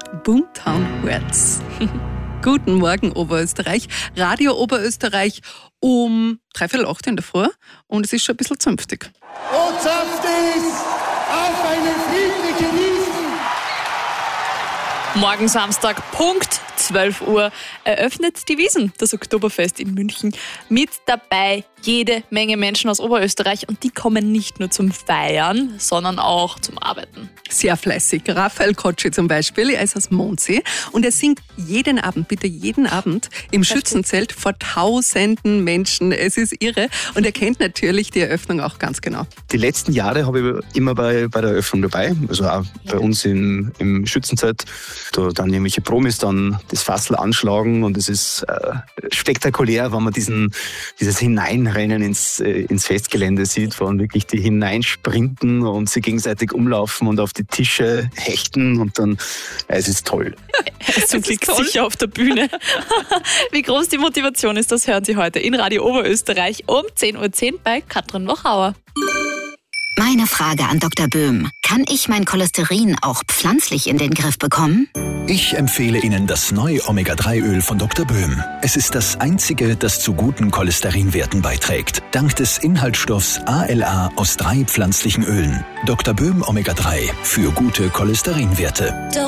Boomtown Rats. Guten Morgen, Oberösterreich. Radio Oberösterreich um 7:45 in der Früh und es ist schon ein bisschen zünftig. Und zünftig auf eine friedliche Wiesn. Morgen Samstag, Punkt 12 Uhr, eröffnet die Wiesn, das Oktoberfest in München. Mit dabei jede Menge Menschen aus Oberösterreich und die kommen nicht nur zum Feiern, sondern auch zum Arbeiten. Sehr fleißig. Raphael Kotschi zum Beispiel, er ist aus Mondsee und er singt jeden Abend im Schützenzelt vor tausenden Menschen. Es ist irre und er kennt natürlich die Eröffnung auch ganz genau. Die letzten Jahre habe ich immer bei der Eröffnung dabei, also auch bei uns im Schützenzelt. Da dann irgendwelche Promis dann das Fassel anschlagen und es ist spektakulär, wenn man dieses Hineinrennen ins Festgelände sieht, wo dann wirklich die hineinsprinten und sie gegenseitig umlaufen und auf die Tische hechten und dann, es ist toll. Zum Glück sicher auf der Bühne. Wie groß die Motivation ist, das hören Sie heute in Radio Oberösterreich um 10:10 Uhr bei Katrin Wachauer. Meine Frage an Dr. Böhm. Kann ich mein Cholesterin auch pflanzlich in den Griff bekommen? Ich empfehle Ihnen das neue Omega-3-Öl von Dr. Böhm. Es ist das einzige, das zu guten Cholesterinwerten beiträgt. Dank des Inhaltsstoffs ALA aus 3 pflanzlichen Ölen. Dr. Böhm Omega-3 für gute Cholesterinwerte.